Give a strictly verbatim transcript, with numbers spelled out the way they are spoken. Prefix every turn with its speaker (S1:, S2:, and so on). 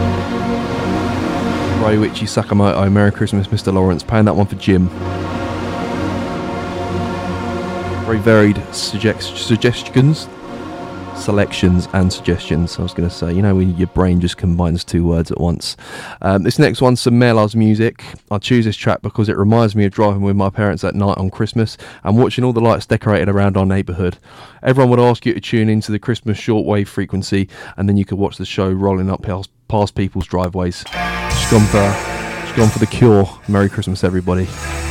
S1: Ryoichi Sakamoto, Merry Christmas, Mister Lawrence. Playing that one for Jim. Very varied suggest- suggestions, selections and suggestions. I was going to say, you know, when your brain just combines two words at once. Um, this next one's some Melars music. I choose this track because it reminds me of driving with my parents at night on Christmas and watching all the lights decorated around our neighbourhood. Everyone would ask you to tune into the Christmas shortwave frequency, and then you could watch the show rolling up past, past people's driveways. She's gone for, she's gone for The Cure. Merry Christmas, everybody.